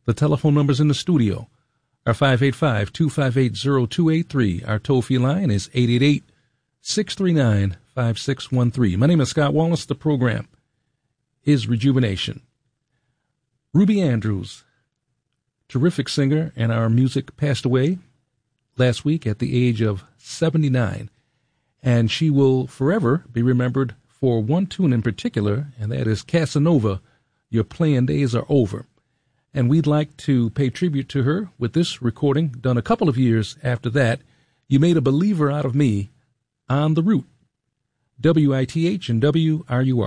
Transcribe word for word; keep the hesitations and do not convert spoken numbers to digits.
The telephone numbers in the studio are five eight five, two five eight, zero two eight three. Our toll-free line is eight eight eight, six three nine, five six one three. My name is Scott Wallace. The program is Rejuvenation. Ruby Andrews, terrific singer, and our music, passed away last week at the age of seventy-nine. And she will forever be remembered for one tune in particular, and that is Casanova, Your Playing Days Are Over. And we'd like to pay tribute to her with this recording done a couple of years after that, You Made a Believer Out of Me, On the Route, W I T H and W R U R.